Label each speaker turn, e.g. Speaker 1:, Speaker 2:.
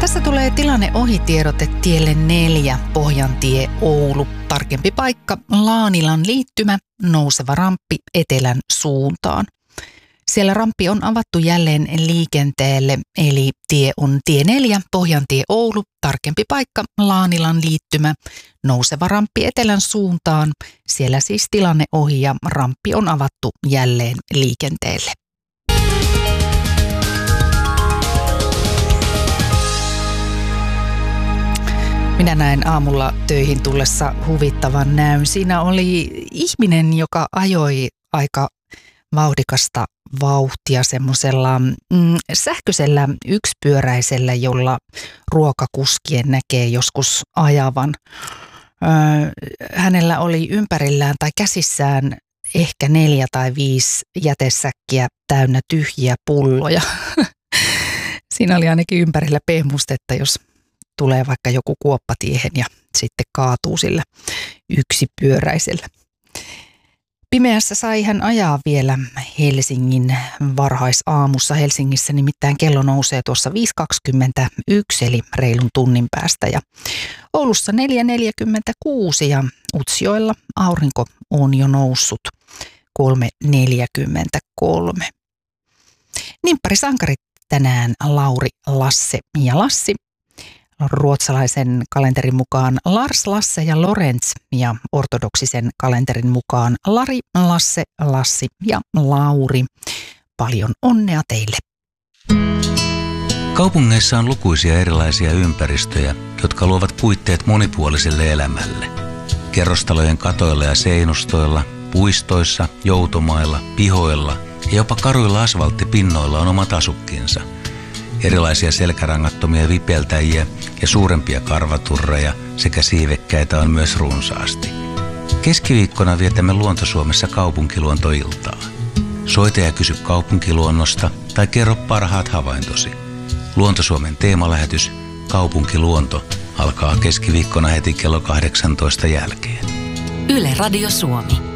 Speaker 1: Tässä tulee tilanneohitiedote tielle 4, Pohjantie Oulu. Tarkempi paikka, Laanilan liittymä, nouseva ramppi etelän suuntaan. Siellä ramppi on avattu jälleen liikenteelle, eli tie on tie 4, Pohjantie Oulu. Tarkempi paikka, Laanilan liittymä, nouseva ramppi etelän suuntaan. Siellä siis tilanne ohi ja ramppi on avattu jälleen liikenteelle. Minä näin aamulla töihin tullessa huvittavan näyn. Siinä oli ihminen, joka ajoi aika vauhdikasta vauhtia semmoisella sähköisellä yksipyöräisellä, jolla ruokakuskien näkee joskus ajavan. Hänellä oli ympärillään tai käsissään ehkä 4 tai 5 jätesäkkiä täynnä tyhjiä pulloja. Siinä oli ainakin ympärillä pehmustetta, jos tulee vaikka joku kuoppatiehen ja sitten kaatuu sillä yksipyöräisellä. Pimeässä sai hän ajaa vielä Helsingin varhaisaamussa. Helsingissä nimittäin kello nousee tuossa 5.21 eli reilun tunnin päästä. Ja Oulussa 4.46 ja Utsjoella aurinko on jo noussut 3.43. Nimpparisankarit tänään Lauri, Lasse ja Lassi. Ruotsalaisen kalenterin mukaan Lars, Lasse ja Lorenz ja ortodoksisen kalenterin mukaan Lari, Lasse, Lassi ja Lauri. Paljon onnea teille!
Speaker 2: Kaupungeissa on lukuisia erilaisia ympäristöjä, jotka luovat puitteet monipuoliselle elämälle. Kerrostalojen katoilla ja seinustoilla, puistoissa, joutomailla, pihoilla ja jopa karuilla asfalttipinnoilla on omat asukkinsa. Erilaisia selkärangattomia vipeltäjiä ja suurempia karvaturreja sekä siivekkäitä on myös runsaasti. Keskiviikkona vietämme Luonto-Suomessa kaupunkiluontoiltaa. Soita ja kysy kaupunkiluonnosta tai kerro parhaat havaintosi. Luonto-Suomen teemalähetys Kaupunkiluonto alkaa keskiviikkona heti kello 18 jälkeen.
Speaker 3: Yle Radio Suomi.